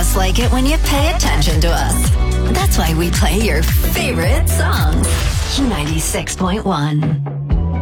just like it when you pay attention to us. That's why we play your favorite songs. 96.1.